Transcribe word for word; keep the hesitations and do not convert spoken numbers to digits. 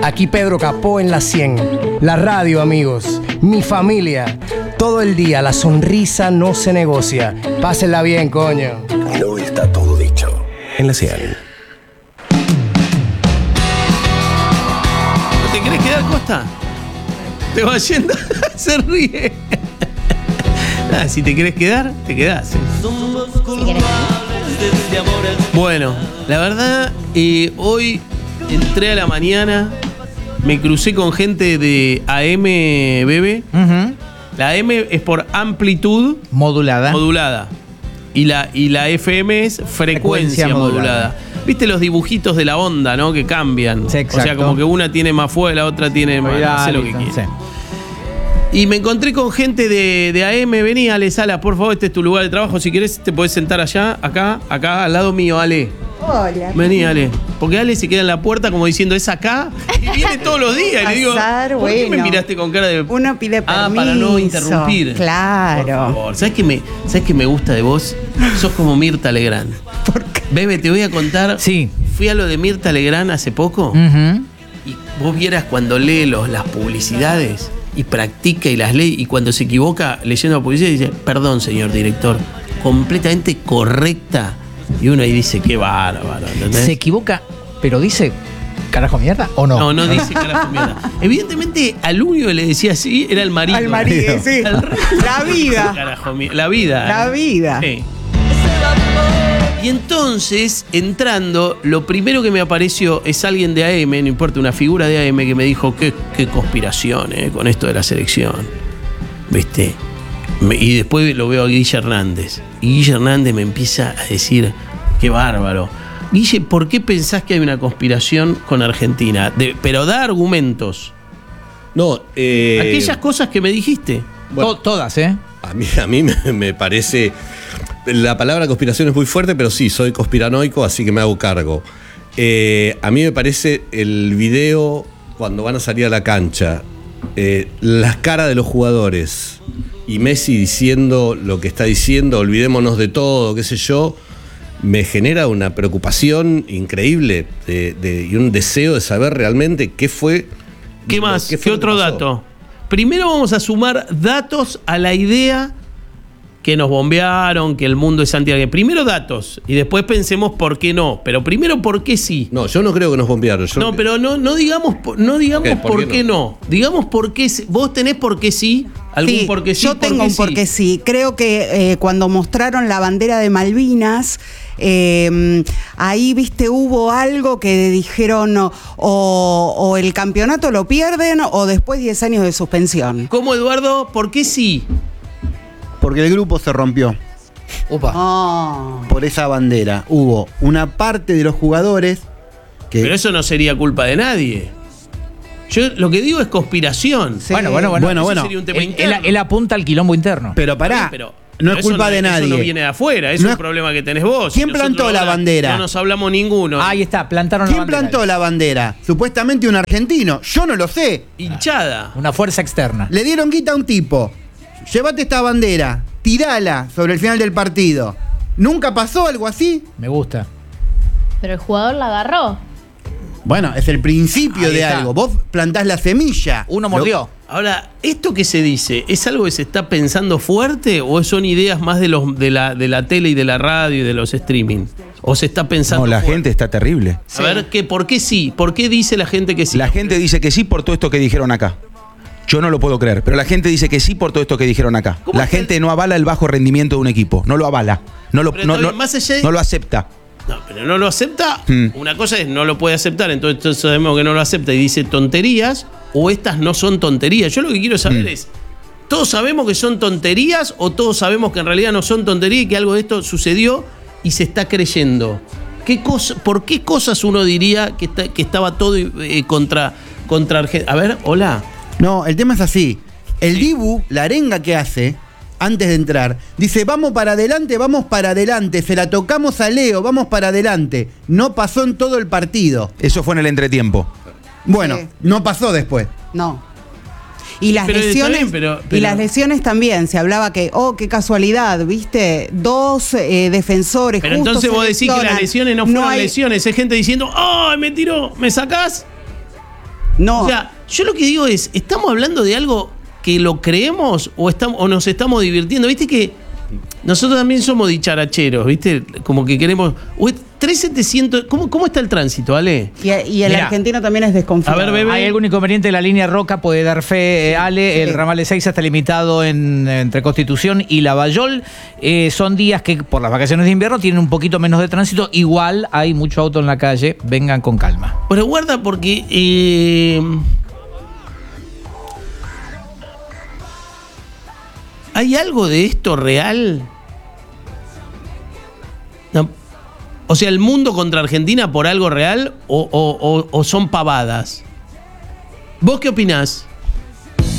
Aquí Pedro Capó en la cien. La radio, amigos. Mi familia. Todo el día la sonrisa no se negocia. Pásenla bien, coño. No está todo dicho. En la cien. ¿No te querés quedar, Costa? Te va yendo. Se ríe. Ah, si te querés quedar, te quedás. ¿eh? Si querés. Bueno, la verdad, eh, hoy entré a la mañana, me crucé con gente de A M B B. Uh-huh. La A M es por amplitud Modulada. modulada. Y la, y la F M es frecuencia, Frecuencia modulada. modulada. ¿Viste los dibujitos de la onda, no? Que cambian. Sí, o sea, exacto. como que una tiene más fuego, la otra tiene más. No sé lo que quiere. Sí. Y me encontré con gente de, de A M. Vení, Ale Salas, por favor, este es tu lugar de trabajo. Si querés, te podés sentar allá, acá, acá, al lado mío, Ale. Hola. Vení, Ale. Porque Ale se queda en la puerta como diciendo, ¿es acá? Y viene todos los días. Y le digo, Pasar, ¿por qué me bueno. miraste con cara de...? Uno pide permiso. Ah, para no interrumpir. Claro. Por favor. ¿Sabes qué me, ¿sabes qué me gusta de vos? Sos como Mirta Legrand. ¿Por qué? Bebe, te voy a contar. Sí. Fui a lo de Mirta Legrand hace poco. Uh-huh. Y vos vieras cuando lee los, las publicidades y practica y las lee, y cuando se equivoca leyendo la publicidad dice, perdón, señor director, completamente correcta. Y uno ahí dice, qué bárbaro, ¿entendés? Se equivoca, pero dice carajo mierda o no. No, no dice carajo mierda. Evidentemente, al único que le decía así era el marido. Al marido, sí. Al resto, La vida. carajo, mi- la vida. La vida. Sí. Y entonces, entrando, lo primero que me apareció es alguien de A M, no importa, una figura de A M que me dijo, qué, qué conspiración, eh, con esto de la selección. ¿Viste? Me- y después lo veo a Guille Hernández. Y Guille Hernández me empieza a decir, qué bárbaro. Guille, ¿por qué pensás que hay una conspiración con Argentina? De- pero da argumentos. No, eh, Aquellas cosas que me dijiste. bueno, To- todas, ¿eh? a mí, a mí me, me parece... La palabra conspiración es muy fuerte, pero sí, soy conspiranoico, así que me hago cargo. Eh, a mí me parece el video cuando van a salir a la cancha, eh, las caras de los jugadores y Messi diciendo lo que está diciendo, olvidémonos de todo, qué sé yo, me genera una preocupación increíble de, de, y un deseo de saber realmente qué fue. ¿Qué lo- más? ¿Qué, fue lo que otro pasó. dato? Primero vamos a sumar datos a la idea que nos bombearon, que el mundo es anti. Primero datos y después pensemos por qué no. Pero primero por qué sí. No, yo no creo que nos bombearon. Yo- No, pero no, no digamos, por- no digamos ¿Qué? por, ¿Por qué, qué no? Digamos por qué sí. ¿Vos tenés por qué sí? ¿Algún Sí, por qué sí? yo tengo un por qué sí. Creo que eh, cuando mostraron la bandera de Malvinas, eh, ahí, viste, hubo algo que dijeron o, o el campeonato lo pierden o después diez años de suspensión. ¿Cómo, Eduardo? ¿Por qué sí? Porque el grupo se rompió Upa. Oh. por esa bandera. Hubo una parte de los jugadores que... Pero eso no sería culpa de nadie. Yo lo que digo es conspiración. Sí. Bueno, bueno, bueno. Bueno, Eso bueno. sería un tema Él, interno. él- él apunta al quilombo interno. Pero pará, Pero- no pero es eso culpa de nadie. Eso no viene de afuera, es No un es- problema que tenés vos. ¿Quién Y nosotros plantó la ahora bandera? No nos hablamos ninguno. Ahí está, plantaron ¿Quién la bandera. plantó la bandera? Supuestamente un argentino. Yo no lo sé. Hinchada. Una fuerza externa. Le dieron guita a un tipo. Llévate esta bandera, tirala sobre el final del partido. ¿Nunca pasó algo así? Me gusta. Pero el jugador la agarró. Bueno, es el principio Ahí de está. algo. Vos plantás la semilla. Uno Lo- mordió. Ahora, ¿esto que se dice es algo que se está pensando fuerte o son ideas más de los de la, de la tele y de la radio y de los streaming? ¿O se está pensando No, la fuerte? gente está terrible. A ver, ¿qué, ¿por qué sí? ¿Por qué dice la gente que sí? La gente dice que sí por todo esto que dijeron acá. Yo no lo puedo creer, pero la gente dice que sí por todo esto que dijeron acá. ¿Cómo La está gente no avala el bajo rendimiento de un equipo, no lo avala, no lo, Pero no, está no- bien, más allá de- no lo acepta. No, pero no lo acepta. Hmm. Una cosa es no lo puede aceptar, entonces entonces sabemos que no lo acepta y dice tonterías, o estas no son tonterías. Yo lo que quiero saber Hmm. es, ¿todos sabemos que son tonterías o todos sabemos que en realidad no son tonterías y que algo de esto sucedió y se está creyendo? ¿Qué cosa, ¿Por qué cosas uno diría que, está- que estaba todo eh, contra, contra Argentina? A ver, hola. No, el tema es así. El Sí. Dibu, la arenga que hace antes de entrar, dice, vamos para adelante, vamos para adelante, se la tocamos a Leo, vamos para adelante. No pasó en todo el partido. Eso fue en el entretiempo. Bueno, Sí. no pasó después. No. Y las Pero está lesiones, bien, pero- y pero- las lesiones también, se hablaba que, oh, qué casualidad, ¿viste? Dos eh, defensores Pero justo entonces se vos decís que las lesionan. lesiones no fueron hay- lesiones. Hay gente diciendo, ¡oh, me tiró! ¿Me sacás? No. O sea, yo lo que digo es, ¿estamos hablando de algo que lo creemos o, estamos, o nos estamos divirtiendo? ¿Viste que nosotros también somos dicharacheros, ¿viste? Como que queremos... tres mil setecientos... ¿Cómo, ¿Cómo está el tránsito, Ale? Y, y el Mirá. argentino también es desconfiado. A ver, bebé. Hay algún inconveniente en la línea Roca, puede dar fe, eh, Ale. El ramal de Seiza está limitado en, entre Constitución y Lavallol. Eh, son días que por las vacaciones de invierno tienen un poquito menos de tránsito. Igual hay mucho auto en la calle. Vengan con calma. Pero guarda porque... Eh, ¿hay algo de esto real? No. O sea, ¿el mundo contra Argentina por algo real o, o, o, o son pavadas? ¿Vos qué opinás?